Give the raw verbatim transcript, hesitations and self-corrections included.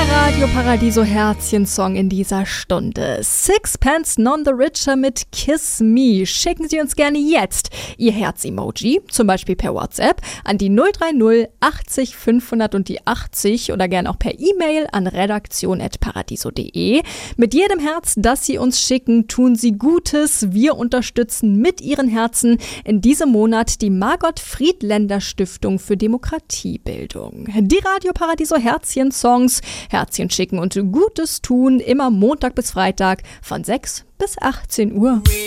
Radio Paradiso Herzchen-Song in dieser Stunde. Sixpence None the Richer mit Kiss Me. Schicken Sie uns gerne jetzt Ihr Herz-Emoji, zum Beispiel per WhatsApp, an die null drei null achtzig fünfhundert und die achtzig oder gerne auch per E-Mail an redaktion at paradiso punkt de. Mit jedem Herz, das Sie uns schicken, tun Sie Gutes. Wir unterstützen mit Ihren Herzen in diesem Monat die Margot Friedländer Stiftung für Demokratiebildung. Die Radio Paradiso Herzchen-Songs, Herzchen schicken und Gutes tun, immer Montag bis Freitag von sechs bis achtzehn Uhr.